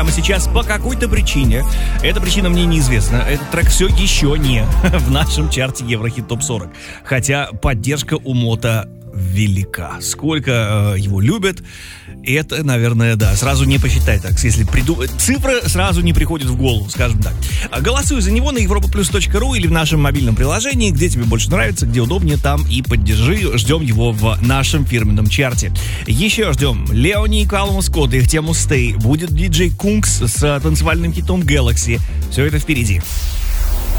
Прямо сейчас по какой-то причине, эта причина мне неизвестна, этот трек все еще не в нашем чарте Еврохит ТОП 40. Хотя поддержка у Мота велика. Сколько его любят, это, наверное, да, сразу не посчитать так. Если цифры сразу не приходят в голову, скажем так. Голосуй за него на europaplus.ru или в нашем мобильном приложении, где тебе больше нравится, где удобнее, там и поддержи. Ждем его в нашем фирменном чарте. Еще ждем Леони и Калум Скотт, их тему Stay. Будет диджей Кункс с танцевальным хитом Galaxy. Все это впереди.